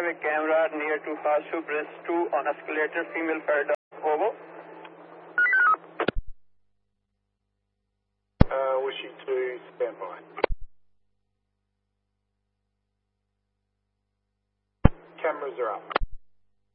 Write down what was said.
have a camera near to Hasu Bridge 2 on escalator, female corridor. Over. Wishing to stand by. Cameras are up.